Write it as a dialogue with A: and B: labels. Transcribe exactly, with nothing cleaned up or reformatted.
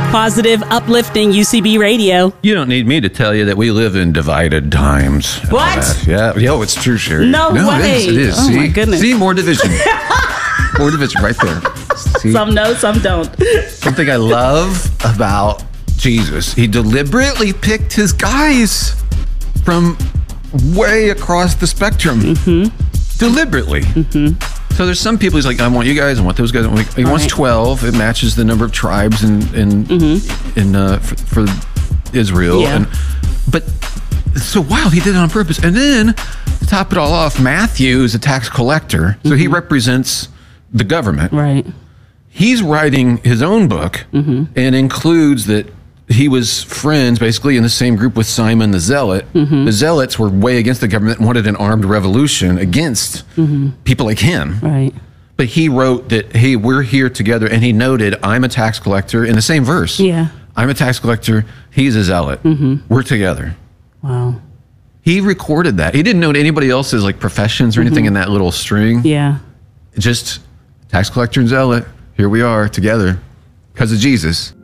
A: Positive, uplifting U C B radio.
B: You don't need me to tell you that we live in divided times.
A: What?
B: Yeah, yeah, it's true, Sherry.
A: No
B: no
A: way.
B: It is. It is.
A: Oh,
B: See?
A: my goodness.
B: See, more division. More division right there. See?
A: Some know, some don't.
B: Something I love about Jesus, he deliberately picked his guys from way across the spectrum. Mm-hmm. Deliberately. Mm-hmm. So there's some people he's like, I want you guys, I want those guys. I want, he wants right. twelve. It matches the number of tribes in in, mm-hmm. in uh, for, for Israel.
A: Yeah.
B: And, but it's so wild. He did it on purpose. And then to top it all off, Matthew is a tax collector, so mm-hmm. he represents the government.
A: Right.
B: He's writing his own book mm-hmm. and includes that he was friends basically in the same group with Simon the Zealot. Mm-hmm. The Zealots were way against the government and wanted an armed revolution against mm-hmm. people like him.
A: Right.
B: But he wrote that, hey, we're here together. And he noted, I'm a tax collector in the same verse.
A: Yeah.
B: I'm a tax collector. He's a zealot. Mm-hmm. We're together.
A: Wow.
B: He recorded that. He didn't note anybody else's like professions or anything mm-hmm. in that little string.
A: Yeah.
B: Just tax collector and zealot. Here we are together because of Jesus.